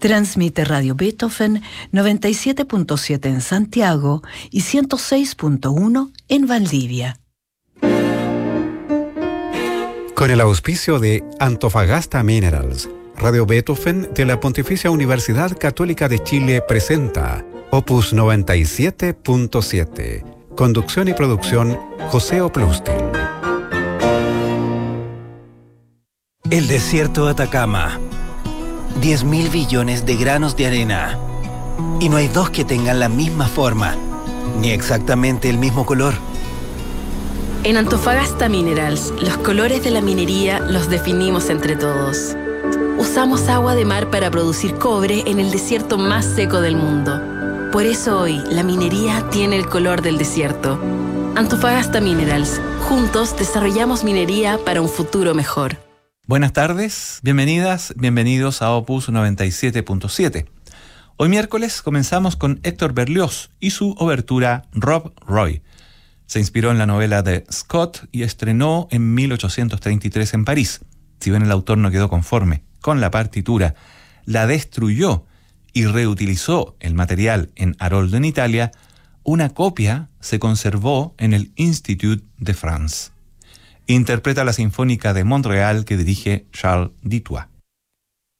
Transmite Radio Beethoven 97.7 en Santiago y 106.1 en Valdivia. Con el auspicio de Antofagasta Minerals, Radio Beethoven de la Pontificia Universidad Católica de Chile presenta Opus 97.7. Conducción y producción José Oplustin. El desierto de Atacama. 10.000 billones de granos de arena. Y no hay dos que tengan la misma forma, ni exactamente el mismo color. En Antofagasta Minerals, los colores de la minería los definimos entre todos. Usamos agua de mar para producir cobre en el desierto más seco del mundo. Por eso hoy, la minería tiene el color del desierto. Antofagasta Minerals. Juntos desarrollamos minería para un futuro mejor. Buenas tardes, bienvenidas, bienvenidos a Opus 97.7. Hoy miércoles comenzamos con Héctor Berlioz y su obertura Rob Roy. Se inspiró en la novela de Scott y estrenó en 1833 en París. Si bien el autor no quedó conforme con la partitura, la destruyó y reutilizó el material en Aroldo, en Italia, una copia se conservó en el Institut de France. Interpreta la Sinfónica de Montreal que dirige Charles Dutoit.